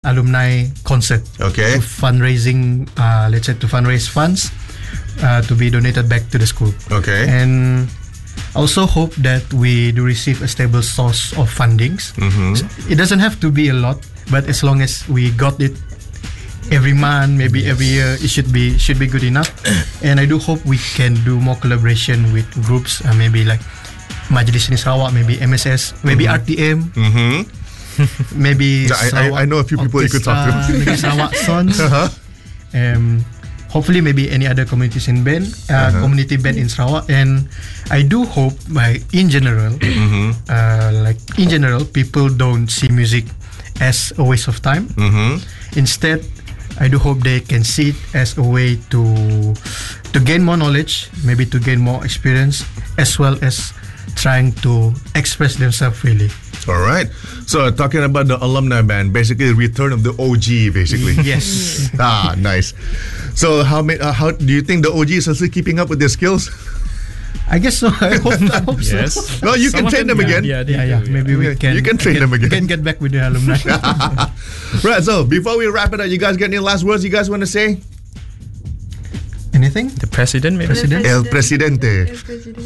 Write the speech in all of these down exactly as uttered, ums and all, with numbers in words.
alumni concert. Okay. To fundraising, uh, let's say to fundraise funds uh, to be donated back to the school. Okay. And also hope that we do receive a stable source of fundings. Mm-hmm. It doesn't have to be a lot, but as long as we got it every month, maybe every year, it should be should be good enough. And I do hope we can do more collaboration with groups, uh, maybe like Majlis Seni Sarawak, maybe M S S, maybe Mm-hmm. R T M. Mm-hmm. Maybe I, I, I know a few people you could talk to. Maybe Sarawak Sons. Uh-huh. Um, hopefully, maybe any other communities in band, uh, Uh-huh. community band in Sarawak, and I do hope, by in general, Mm-hmm. uh, like in general, people don't see music as a waste of time. Mm-hmm. Instead, I do hope they can see it as a way to to gain more knowledge, maybe to gain more experience, as well as trying to express themselves freely. All right. So talking about the alumni band, basically return of the O G, basically. Yes. Ah, nice. So how ma- uh, how do you think the O Gs are still keeping up with their skills? I guess so. I hope, I hope so. Yes. No, you can Some of train them yeah, again. Yeah, they Yeah, do, yeah. Maybe we Yeah, can. you can train get, them again. Can get back with the alumni. Right. So before we wrap it up, you guys got any last words you guys want to say? Anything? The president, maybe. President? El Presidente. El Presidente.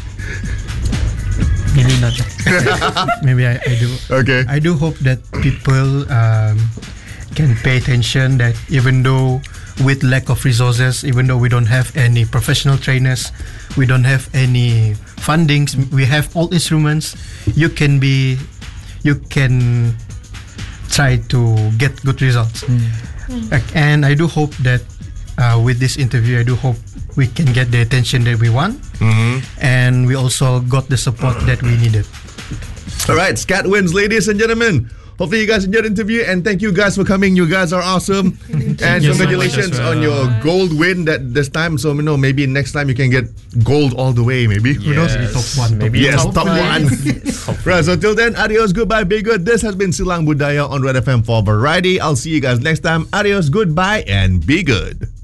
Maybe not. Maybe I, I do. Okay. I do hope that people um, can pay attention. That even though with lack of resources, even though we don't have any professional trainers, we don't have any fundings, we have all instruments. You can be, you can try to get good results. Like, and I do hope that uh, with this interview, I do hope we can get the attention that we want, Mm-hmm. and we also got the support that we needed. All right, Scat wins, ladies and gentlemen. Hopefully you guys enjoyed the interview, and thank you guys for coming. You guys are awesome. And you so much congratulations as well. on your gold win that this time. So you know, maybe next time you can get gold all the way, maybe. Who knows? Yes. Top one, top Maybe Yes, top top one. one. Right, so till then, adios, goodbye, be good. This has been Silang Budaya on Red F M for Variety. I'll see you guys next time. Adios, goodbye, and be good.